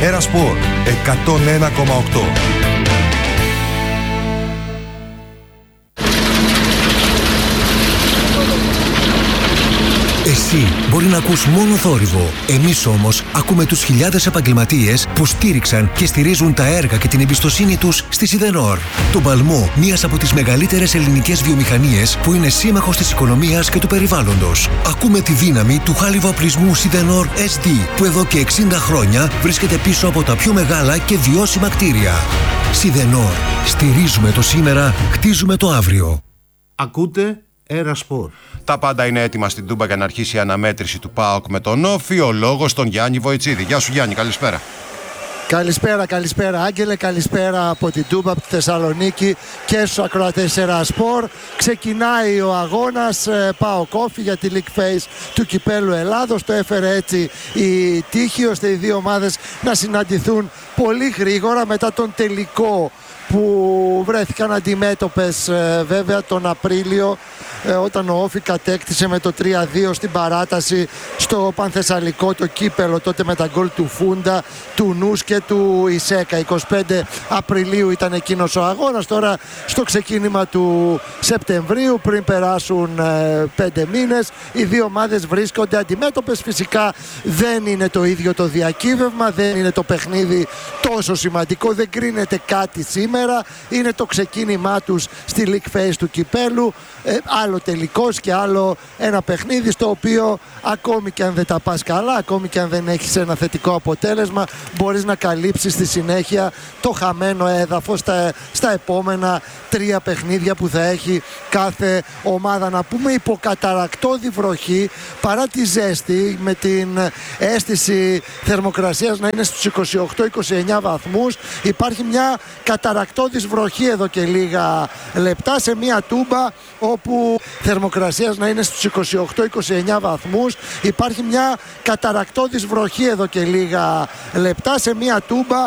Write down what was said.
Ερασπορ 101,8. Εσύ μπορεί να ακούς μόνο θόρυβο. Εμείς όμως ακούμε τους χιλιάδες επαγγελματίες που στήριξαν και στηρίζουν τα έργα και την εμπιστοσύνη τους στη Σιδενόρ. Τον παλμό μιας από τις μεγαλύτερες ελληνικές βιομηχανίες που είναι σύμμαχος της οικονομίας και του περιβάλλοντος. Ακούμε τη δύναμη του χάλιβα-οπλισμού Σιδενόρ SD που εδώ και 60 χρόνια βρίσκεται πίσω από τα πιο μεγάλα και βιώσιμα κτίρια. Σιδενόρ. Στηρίζουμε το σήμερα, χτίζουμε το αύριο. Ακούτε Ερασπορ. Τα πάντα είναι έτοιμα στην Τούμπα για να αρχίσει η αναμέτρηση του ΠΑΟΚ με τον Όφη. Ο λόγος των Γιάννη Βοητσίδη. Γεια σου Γιάννη, καλησπέρα. Καλησπέρα Άγγελε, καλησπέρα από την Τούμπα, από τη Θεσσαλονίκη και στους ακροατές Ερασπορ. Ξεκινάει ο αγώνας ΠΑΟΚ Όφη για τη League Phase του Κυπέλλου Ελλάδος. Το έφερε έτσι η τύχη ώστε οι δύο ομάδες να συναντηθούν πολύ γρήγορα μετά τον τελικό που βρέθηκαν αντιμέτωπες βέβαια τον Απρίλιο όταν ο Όφη κατέκτησε με το 3-2 στην παράταση στο Πανθεσσαλικό το κύπελο, τότε με τα γκολ του Φούντα, του Νους και του Ισέκα. 25 Απριλίου ήταν εκείνος ο αγώνας. Τώρα στο ξεκίνημα του Σεπτεμβρίου, πριν περάσουν 5 μήνες, οι δύο ομάδες βρίσκονται αντιμέτωπες. Φυσικά δεν είναι το ίδιο το διακύβευμα, δεν είναι το παιχνίδι τόσο σημαντικό, δεν κρίνεται κάτι σήμερα. Είναι το ξεκίνημά τους στη League Phase του κυπέλου, άλλο τελικός και άλλο ένα παιχνίδι στο οποίο ακόμη και αν δεν τα πας καλά, ακόμη και αν δεν έχεις ένα θετικό αποτέλεσμα, μπορείς να καλύψεις στη συνέχεια το χαμένο έδαφος στα επόμενα 3 παιχνίδια που θα έχει κάθε ομάδα. Να πούμε υποκαταρακτώδη βροχή, παρά τη ζέστη, με την αίσθηση θερμοκρασίας να είναι στους 28-29 βαθμούς, υπάρχει μια καταρακτώδης βροχή εδώ και λίγα λεπτά σε μια Τούμπα όπου θερμοκρασίας να είναι στους 28-29 βαθμούς. Υπάρχει μια καταρακτώδης βροχή εδώ και λίγα λεπτά σε μια Τούμπα